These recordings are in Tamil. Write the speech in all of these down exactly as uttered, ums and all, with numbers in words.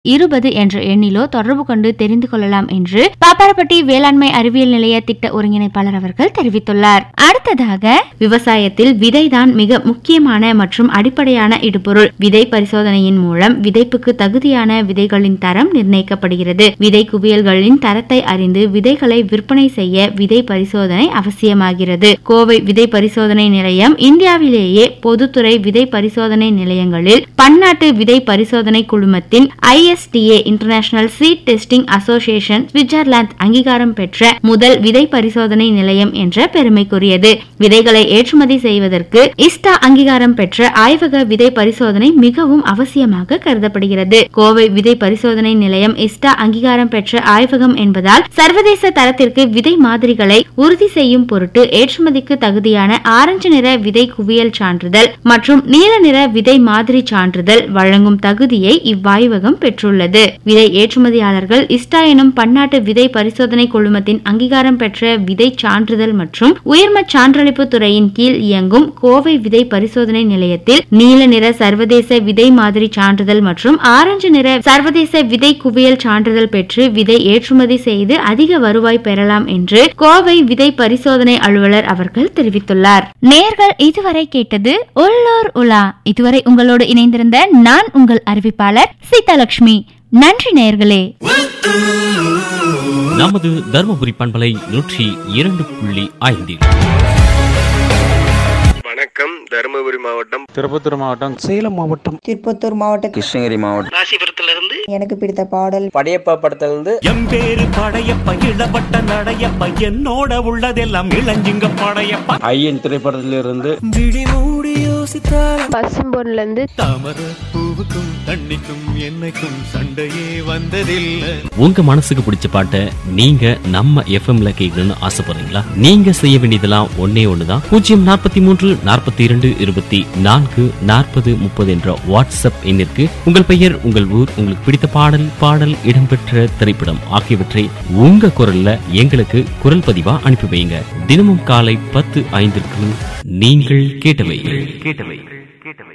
இருபது என்ற எண்ணிலோ தொடர்பு கொண்டு தெரிந்து கொள்ளலாம் என்று பாப்பாரப்பட்டி வேளாண்மை அறிவியல் நிலைய திட்ட ஒருங்கிணைப்பாளர் அவர்கள் தெரிவித்துள்ளார். அடுத்ததாக, விவசாயத்தில் விதைதான் மிக முக்கியமான மற்றும் அடிப்படையான இடுபொருள். விதை பரிசோதனையின் மூலம் விதைப்புக்கு தகுதியான விதைகளின் தரம் நிர்ணயிக்கப்படுகிறது. விதை குவியல்களின் தரத்தை அறிந்து விதைகளை விற்பனை செய்ய விதை பரிசோதனை அவசியமாகிறது. கோவை விதை பரிசோதனை நிலையம் இந்தியாவிலேயே பொதுத்துறை விதை பரிசோதனை நிலையங்களில் பன்னாட்டு விதை பரிசோதனை குழுமத்தின் I S T A international seat testing association Switzerland அங்கீகாரம் பெற்ற முதல் விதை பரிசோதனை நிலையம் என்ற பெருமைக்குரியது. விதைகளை ஏற்றுமதி செய்வதற்கு இஸ்டா அங்கீகாரம் பெற்ற ஆய்வக விதை பரிசோதனை மிகவும் அவசியமாக கருதப்படுகிறது. கோவை விதை பரிசோதனை நிலையம் இஸ்டா அங்கீகாரம் பெற்ற ஆய்வகம் என்பதால் சர்வதேச தரத்திற்கு விதை மாதிரிகளை உறுதி செய்யும் பொருட்டு ஏற்றுமதிக்கு தகுதியான ஆரஞ்சு நிற விதை குவியல் சான்றிதழ் மற்றும் நீல நிற விதை மாதிரி சான்றிதழ் வழங்கும் தகுதியை இவ்வாய்வகம் பெற்றுள்ளது. விதை ஏற்றுமதியாளர்கள் இஸ்டா எனும் பன்னாட்டு விதை பரிசோதனை குழுமத்தின் அங்கீகாரம் பெற்ற விதை சான்றிதழ் மற்றும் உயர்ம சான்றளிப்பு துறையின் கீழ் இயங்கும் கோவை விதை பரிசோதனை நிலையத்தில் நீல நிற சர்வதேச விதை மாதிரி சான்றிதழ் மற்றும் ஆரஞ்சு நிற சர்வதேச விதை குவியல் சான்றிதழ் பெற்று விதை ஏற்றுமதி செய்து அதிக வருவாய் பெறலாம் என்று கோவை விதை பரிசோதனை அலுவலர் அவர்கள் தெரிவித்துள்ளார். நேயர்கள் இதுவரை கேட்டது உள்ளூர் உலா. இதுவரை உங்களோடு இணைந்திருந்த நான் உங்கள் அறிவிப்பாளர் சீதாலட்சுமி. நன்றி நேயர்களே. நமது தர்மபுரி பண்பலை நூற்றி இரண்டு புள்ளி ஐந்தில் வணக்கம். தருமபுரி மாவட்டம், திருப்பத்தூர் மாவட்டம், சேலம் மாவட்டம், திருப்பத்தூர் மாவட்டம், கிருஷ்ணகிரி மாவட்டம், ராசிபுரத்திலிருந்து எனக்கு பிடித்த பாடல் படையப்பா படத்திலிருந்து எம் பேரு படையப்பா இளவட்ட நடையப்பா என்னோட உள்ளதெல்லாம் இளஞ்சிங்க படையப்பா ஐயன் திரைப்படத்திலிருந்து பசும்பொன்ல இருந்து தாமர பூவுக்கும் தண்ணிக்கும் என்னைக்கும் சண்டையே வந்ததில்லை. உங்க மனசுக்கு பிடிச்ச பாட்டை நீங்க நம்ம எஃப்எம்ல கேட்கணும்னு ஆசைப்படுறீங்களா? நீங்க செய்ய வேண்டியதெல்லாம் ஒன்னே ஒண்ணுதான். பூஜ்ஜியம் நாற்பத்தி மூன்று நாற்பத்தி இரண்டு இருபத்தி நான்கு நாற்பது முப்பது என்ற வாட்ஸ்அப் எண்ணிற்கு உங்கள் பெயர், உங்கள் ஊர், உங்களுக்கு பிடித்த பாடல், பாடல் இடம்பெற்ற திரைப்படம் ஆகியவற்றை உங்க குரல்ல எங்களுக்கு குரல் பதிவா அனுப்பி வைங்க. தினமும் காலை பத்து ஐந்திற்கு நீங்கள் கேட்டவை கேட்டவை கேட்டவை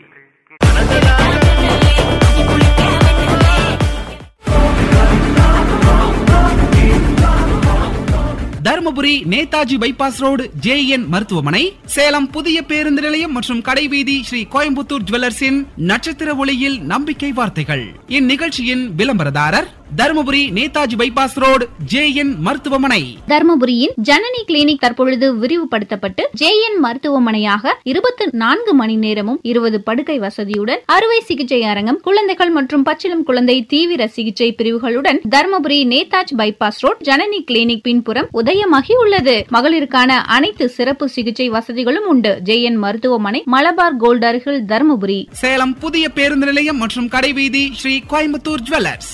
Dharmapuri Netaji bypass road J N மருத்துவமனை, சேலம் புதிய பேருந்து நிலையம் மற்றும் கடைவீதி ஸ்ரீ கோயம்புத்தூர் ஜுவல்லர்ஸின் நட்சத்திர ஒளியில் நம்பிக்கை வார்த்தைகள். இந்நிகழ்ச்சியின் விளம்பரதாரர் Dharmapuri Netaji bypass road J N மருத்துவமனை. தருமபுரியின் ஜனனி கிளினிக் தற்பொழுது விரிவுபடுத்தப்பட்டு ஜே என் மருத்துவமனையாக இருபத்தி நான்கு மணி நேரமும் இருபது படுக்கை வசதியுடன் அறுவை சிகிச்சை அரங்கம், குழந்தைகள் மற்றும் பச்சிளம் குழந்தை தீவிர சிகிச்சை பிரிவுகளுடன் Dharmapuri Netaji bypass road Janani clinic பின்புறம் உதயமாகி உள்ளது. மகளிருக்கான அனைத்து சிறப்பு சிகிச்சை வசதிகளும் உண்டு. ஜே என் மருத்துவமனை, மலபார் கோல்ட் அருகில், தருமபுரி. சேலம் புதிய பேருந்து நிலையம் மற்றும் கடைவீதி ஸ்ரீ கோயம்புத்தூர் ஜுவல்லர்ஸ்.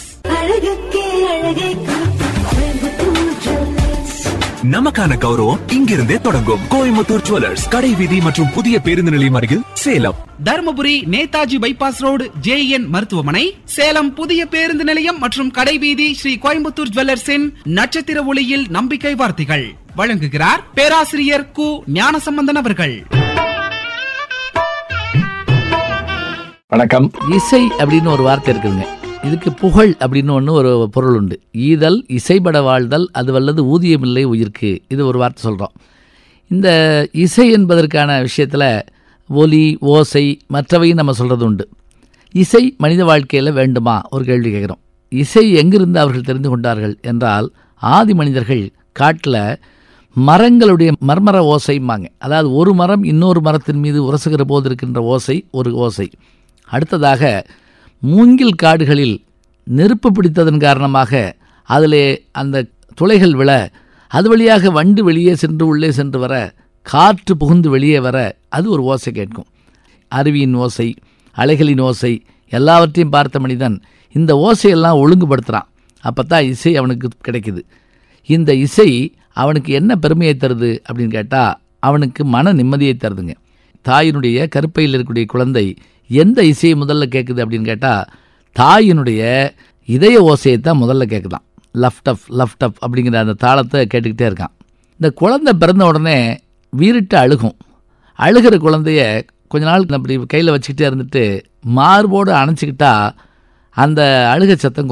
நமக்கான கௌரவம் இங்கிருந்தே தொடங்கும். கோயம்புத்தூர் ஜுவல்லர்ஸ், கடைவீதி மற்றும் புதிய பேருந்து நிலையம் அருகில், Salem. Dharmapuri Netaji bypass road J N மருத்துவமனை, சேலம் புதிய பேருந்து நிலையம் மற்றும் கடைவீதி ஸ்ரீ கோயம்புத்தூர் ஜுவல்லர்ஸின் நட்சத்திர ஒளியில் நம்பிக்கை வார்த்தைகள் வழங்குகிறார் பேராசிரியர் கு ஞானசம்பந்தன் அவர்கள். வணக்கம். இசை அப்படின்னு ஒரு வார்த்தை இருக்குதுங்க. இதுக்கு புகழ் அப்படின்னு ஒன்று ஒரு பொருள் உண்டு. ஈதல், இசைபட வாழ்தல், அது வல்லது ஊதியமில்லை உயிர்க்கு, இது ஒரு வார்த்தை சொல்கிறோம். இந்த இசை என்பதற்கான விஷயத்தில் ஒலி, ஓசை, மற்றவையும் நம்ம சொல்கிறது உண்டு. இசை மனித வாழ்க்கையில் வேண்டுமா ஒரு கேள்வி கேட்குறோம். இசை எங்கிருந்து அவர்கள் தெரிந்து கொண்டார்கள் என்றால், ஆதி மனிதர்கள் காட்டில் மரங்களுடைய மர்மர ஓசைம்பாங்க. அதாவது ஒரு மரம் இன்னொரு மரத்தின் மீது உரசுகிற போது இருக்கின்ற ஓசை ஒரு ஓசை. அடுத்ததாக மூங்கில் காடுகளில் நெருப்பு பிடித்ததன் காரணமாக அதிலே அந்த துளைகள் விழ, அது வழியாக வண்டு வெளியே சென்று உள்ளே சென்று வர, காற்று புகுந்து வெளியே வர, அது ஒரு ஓசை கேட்கும். அருவியின் ஓசை, அலைகளின் ஓசை, எல்லாவற்றையும் பார்த்த மனிதன் இந்த ஓசையெல்லாம் ஒழுங்குபடுத்துகிறான். அப்போ தான் இசை அவனுக்கு கிடைக்குது. இந்த இசை அவனுக்கு என்ன பெருமையை தருது அப்படின்னு கேட்டால், அவனுக்கு மன நிம்மதியை தருதுங்க. தாயினுடைய கருப்பையில் இருக்கக்கூடிய குழந்தை எந்த இசையை முதல்ல கேட்குது அப்படின்னு கேட்டால், தாயினுடைய இதய ஓசையை தான் முதல்ல கேட்குதான். லஃப்ட் அப் லஃப்ட் அப் அப்படிங்கிற அந்த தாளத்தை கேட்டுக்கிட்டே இருக்கான். இந்த குழந்தை பிறந்த உடனே வீறிட்டு அழுகும். அழுகிற குழந்தைய கொஞ்ச நாள் அப்படி கையில் வச்சுக்கிட்டே இருந்துட்டு மார்போடு அணைச்சிக்கிட்டா அந்த அழுகை சத்தம்